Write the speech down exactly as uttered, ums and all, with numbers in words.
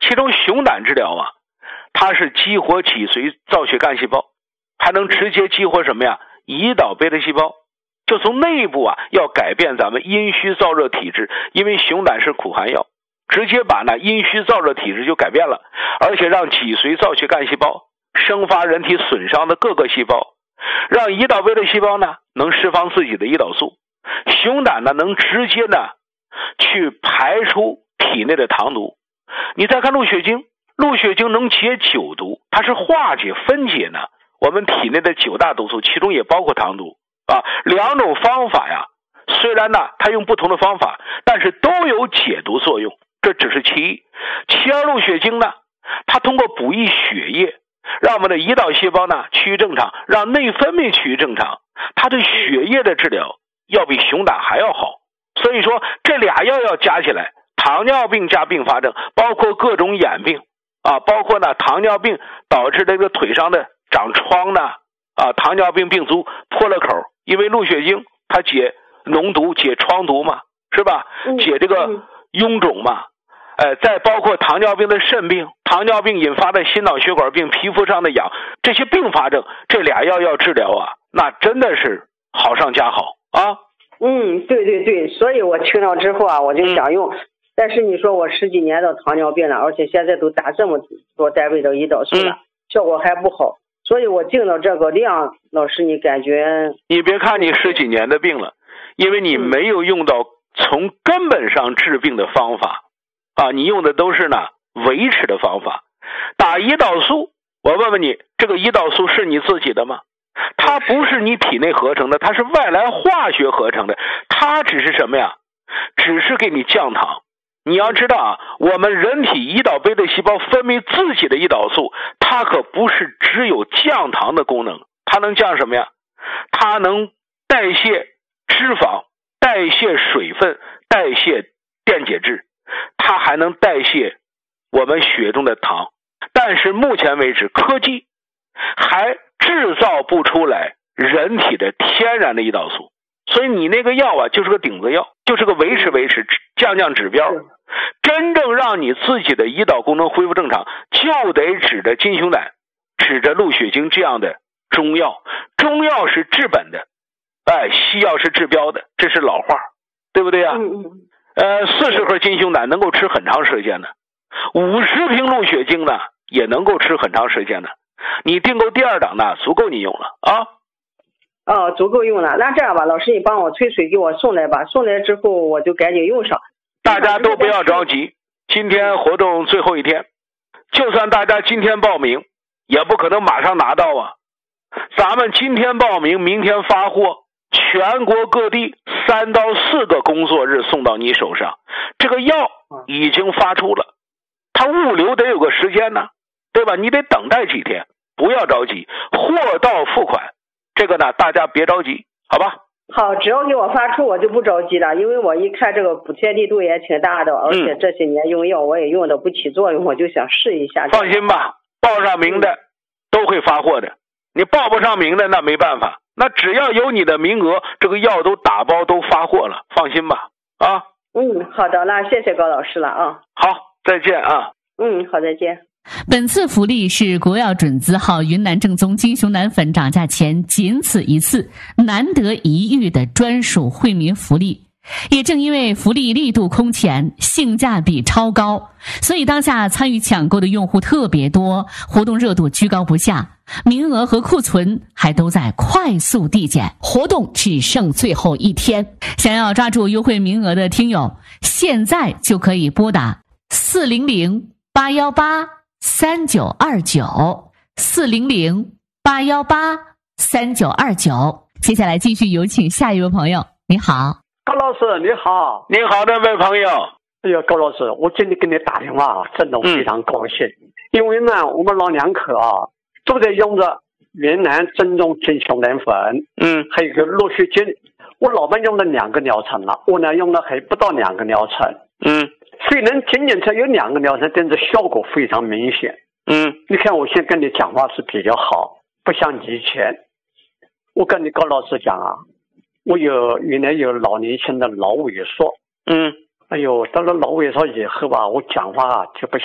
其中熊胆治疗啊，它是激活脊髓造血干细胞，还能直接激活什么呀？胰岛贝塔细胞，就从内部啊要改变咱们阴虚燥热体质，因为熊胆是苦寒药，直接把那阴虚燥热体质就改变了，而且让脊髓造血干细胞生发人体损伤的各个细胞，让胰岛贝塔细胞呢能释放自己的胰岛素。熊胆呢能直接呢去排出体内的糖毒。你再看鹿血精，鹿血精能解九毒，它是化解分解呢我们体内的九大毒素，其中也包括糖毒啊。两种方法呀，虽然呢它用不同的方法，但是都有解毒作用，这只是其一。其二，鹿血精呢，它通过补益血液，让我们的胰岛细胞呢趋于正常，让内分泌趋于正常，它对血液的治疗要比熊胆还要好。所以说这俩药要加起来，糖尿病加并发症，包括各种眼病啊，包括呢糖尿病导致这个腿上的长疮呢啊，糖尿病病足破了口，因为鹿血精它解脓毒解疮毒嘛，是吧？解这个臃肿嘛。呃，再包括糖尿病的肾病，糖尿病引发的心脑血管病，皮肤上的痒，这些并发症，这俩药要治疗啊，那真的是好上加好啊。 嗯，对对对，所以我听了之后啊，我就想用。嗯、但是你说我十几年的糖尿病了，而且现在都打这么多单位的胰岛素了，嗯、效果还不好，所以我定了这个量。老师，你感觉？ 你别看你十几年的病了，因为你没有用到从根本上治病的方法。啊，你用的都是呢维持的方法。打胰岛素，我问问你，这个胰岛素是你自己的吗？它不是你体内合成的，它是外来化学合成的。它只是什么呀？只是给你降糖。你要知道啊，我们人体胰岛贝塔细胞分泌自己的胰岛素，它可不是只有降糖的功能。它能降什么呀？它能代谢脂肪，代谢水分，代谢电解质，它还能代谢我们血中的糖。但是目前为止，科技还制造不出来人体的天然的胰岛素，所以你那个药啊，就是个顶子药，就是个维持维持降降指标。真正让你自己的胰岛功能恢复正常，就得指着金熊胆，指着鹿血精这样的中药。中药是治本的，哎，西药是治标的，这是老话，对不对啊？ 嗯嗯。 呃，四十盒金熊胆能够吃很长时间的，五十瓶鹿血精呢也能够吃很长时间的。你订购第二档呢，足够你用了啊。 哦，足够用了。那这样吧，老师你帮我催水给我送来吧，送来之后我就赶紧用上。 大家都不要着急，今天活动最后一天，就算大家今天报名，也不可能马上拿到啊。咱们今天报名，明天发货，全国各地三到四个工作日送到你手上。这个药已经发出了，它物流得有个时间呢，对吧？你得等待几天，不要着急，货到付款，这个呢大家别着急，好吧？ 好，只要给我发出我就不着急了，因为我一看这个补贴力度也挺大的，而且这些年用药我也用的不起作用，我就想试一下。 放心吧，报上名的都会发货的，你报不上名的那没办法，那只要有你的名额，这个药都打包都发货了，放心吧啊。 嗯，好的，那谢谢高老师了啊。 好，再见啊。 嗯，好，再见。 本次福利是国药准字号云南正宗金熊胆粉涨价前仅此一次，难得一遇的专属惠民福利。也正因为福利力度空前，性价比超高，所以当下参与抢购的用户特别多，活动热度居高不下，名额和库存还都在快速递减，活动只剩最后一天。想要抓住优惠名额的听友，现在就可以拨打四零零八一八三九二九四零零八一八三九二九。接下来继续有请下一位朋友。你好， 高老师你好。 你好，这位朋友。 哎呀，高老师，我今天给你打电话真的非常高兴、嗯、因为呢我们老两口啊都在用着云南正宗金熊胆粉， 嗯， 还有一个鹿血精。我老伴用了两个疗程了，我呢用了还不到两个疗程， 嗯， 虽然仅仅才有两个疗程，但是效果非常明显。 嗯， 你看我现在跟你讲话是比较好，不像以前。我跟你高老师讲啊，我有原来有老年轻的脑萎缩， 嗯， 哎呦，到了脑萎缩以后啊，我讲话啊就不